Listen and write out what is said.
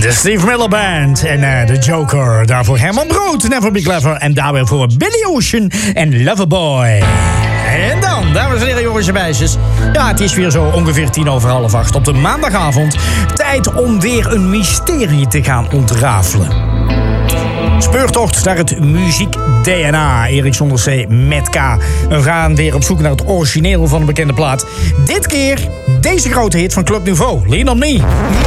De Steve Miller Band en de Joker. Daarvoor Herman Brood, Never Be Clever. En daarbij voor Billy Ocean en Loverboy. En dan, dames en heren, jongens en meisjes. Ja, het is weer zo ongeveer 7:50 op de maandagavond. Tijd om weer een mysterie te gaan ontrafelen. Speurtocht naar het muziek-DNA. Erik zonder C met K. We gaan weer op zoek naar het origineel van een bekende plaat. Dit keer deze grote hit van Club Nouveau. Lean on Me.